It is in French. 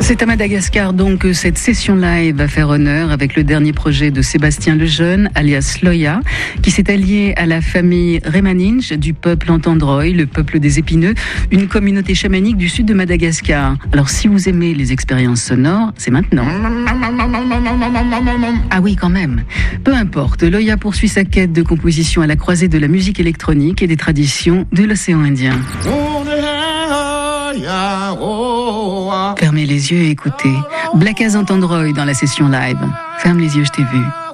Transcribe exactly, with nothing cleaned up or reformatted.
C'est à Madagascar donc que cette session live va faire honneur avec le dernier projet de Sébastien Lejeune, alias Loya, qui s'est allié à la famille Remaninge du peuple Entendroy, le peuple des épineux, une communauté chamanique du sud de Madagascar. Alors si vous aimez les expériences sonores, c'est maintenant. Ah oui, quand même. Peu importe, Loya poursuit sa quête de composition à la croisée de la musique électronique et des traditions de l'océan Indien. Fermez les yeux et écoutez. Black as Entendroy dans la session live. Ferme les yeux, je t'ai vu.